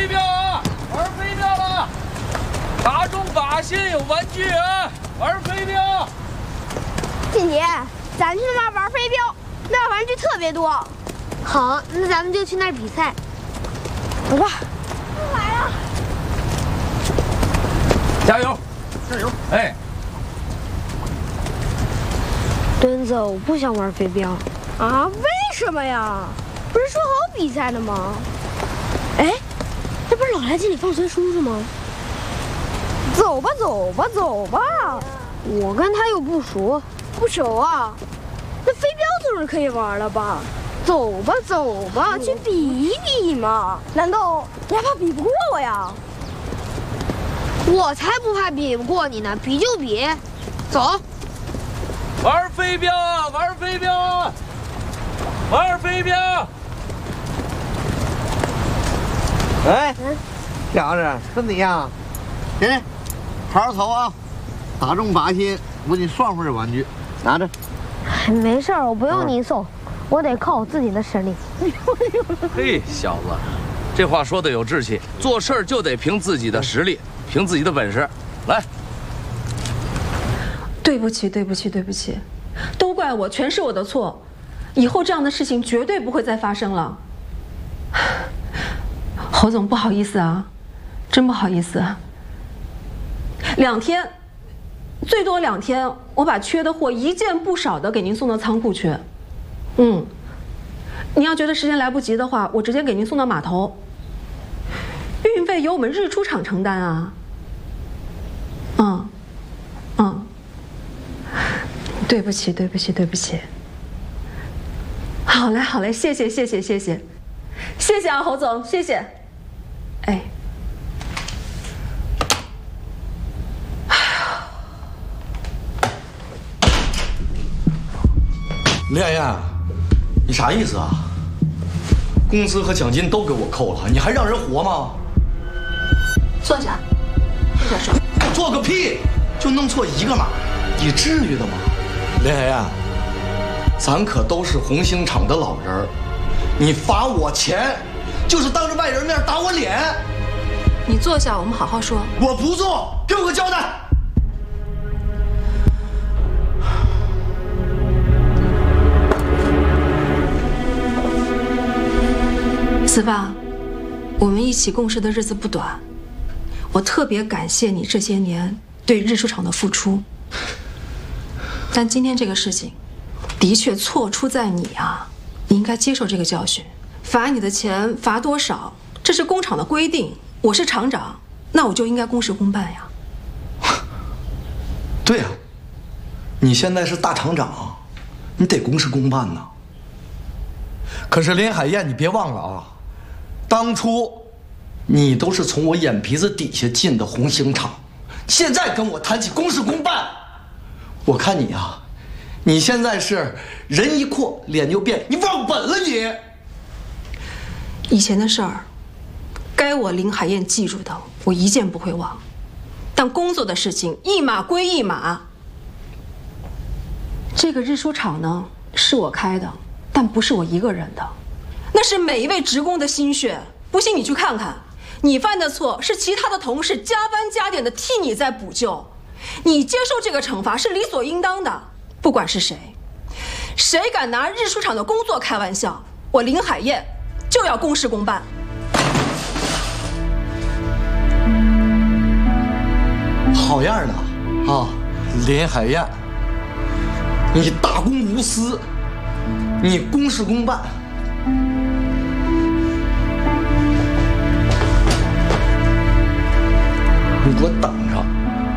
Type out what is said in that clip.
飞镖啊！玩飞镖了！打中靶心有玩具啊！玩飞镖！ 静姐，咱去那玩飞镖，那玩具特别多。 好，那咱们就去那儿比赛。 走吧。来了！ 加油！ 加油！ 哎， 墩子，我不想玩飞镖。 啊？为什么呀？不是说好比赛的吗？哎，这不是老来这里放学叔叔吗？走吧，走吧，走吧。 我跟他又不熟。 不熟啊？那飞镖总是可以玩了吧？走吧，走吧，去比一比嘛。难道你还怕比不过我呀？ 我才不怕比不过你呢，比就比。走。 玩飞镖啊！玩飞镖啊！玩飞镖！ 哎，小子，跟你呀，行，好好投啊，打中靶心，我给你送份玩具，拿着。 没事儿，我不用你送，我得靠我自己的实力。 嘿，小子，这话说的有志气，做事儿就得凭自己的实力，凭自己的本事。来， 对不起，对不起，对不起，都怪我，全是我的错，以后这样的事情绝对不会再发生了。侯总，不好意思啊，真不好意思。2天，最多2天，我把缺的货一件不少的给您送到仓库去。您要觉得时间来不及的话，我直接给您送到码头。运费由我们日出厂承担啊。对不起，对不起，对不起。好嘞，好嘞，谢谢，谢谢，谢谢，谢谢啊，侯总，谢谢。哎， 李海燕，你啥意思啊？工资和奖金都给我扣了，你还让人活吗？ 坐下，坐下说。 做个屁！就弄错1个码，你至于的吗？李海燕，咱可都是红星厂的老人儿，你罚我钱，就是当着外人面打我脸。 你坐下，我们好好说。 我不坐，给我个交代。 子发，我们一起共事的日子不短，我特别感谢你这些年对日出厂的付出。但今天这个事情，的确错出在你啊，你应该接受这个教训。罚你的钱罚多少，这是工厂的规定。我是厂长，那我就应该公事公办呀。 对呀，你现在是大厂长，你得公事公办呐。可是林海燕，你别忘了啊，当初你都是从我眼皮子底下进的红星厂，现在跟我谈起公事公办，我看你呀，你现在是人一阔脸就变，你忘本了你。 以前的事儿，该我林海燕记住的，我一件不会忘。但工作的事情一码归一码。这个日出厂呢，是我开的，但不是我一个人的，那是每一位职工的心血。不信你去看看，你犯的错是其他的同事加班加点的替你在补救，你接受这个惩罚是理所应当的。不管是谁，谁敢拿日出厂的工作开玩笑，我林海燕就要公事公办。 好样的啊，林海燕，你大公无私，你公事公办。你给我等